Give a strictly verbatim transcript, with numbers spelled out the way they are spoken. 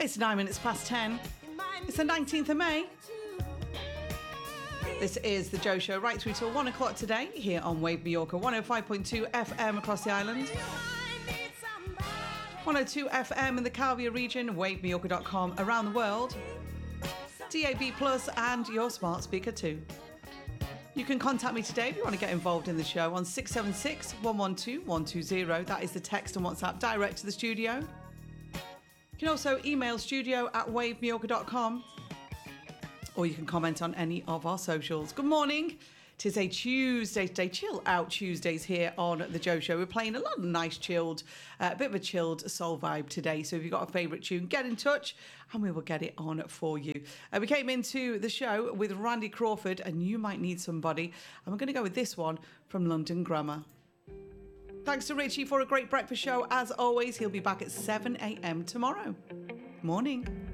It's nine minutes past ten. It's the nineteenth of May. This is the Joe Show right through till one o'clock today here on Wave Mallorca one oh five point two F M across the island. one oh two F M in the Calvia region, wave mallorca dot com around the world. D A B plus and your smart speaker too. You can contact me today if you want to get involved in the show on six seven six, one one two, one two zero. That is the text and WhatsApp direct to the studio. You can also email studio at wave mallorca dot com. Or you can comment on any of our socials. Good morning. Tis a Tuesday today, chill out Tuesdays here on the Joe Show. We're playing a lot of nice chilled, a uh, bit of a chilled soul vibe today. So if you've got a favourite tune, get in touch and we will get it on for you. Uh, we came into the show with Randy Crawford and You Might Need Somebody. And we're going to go with this one from London Grammar. Thanks to Richie for a great breakfast show. As always, he'll be back at seven a.m. tomorrow. Morning.